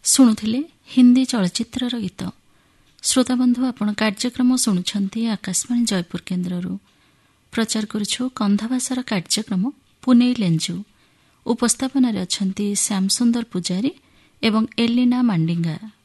ଶୁଣୁଥିଲେ ହିନ୍ଦୀ ଚଳଚ୍ଚିତ୍ରର ଗୀତ। ଶ୍ରୋତାବନ୍ଧୁ, ଆପଣ କାର୍ଯ୍ୟକ୍ରମ ଶୁଣୁଛନ୍ତି ଆକାଶବାଣୀ ଜୟପୁର କେନ୍ଦ୍ରରୁ। ପ୍ରଚାର କରୁଛୁ କନ୍ଧଭାଷାର କାର୍ଯ୍ୟକ୍ରମ ପୁନେଇ ଲେଞ୍ଜୁ। ଉପସ୍ଥାପନାରେ ଅଛନ୍ତି ଶ୍ୟାମସୁନ୍ଦର ପୂଜାରୀ ଏବଂ ଏଲିନା ମାଣ୍ଡିଙ୍ଗା।